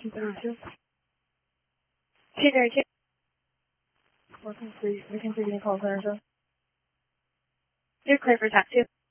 232. 232. Reconfiguring call center, sir. You're clear for TAC 2.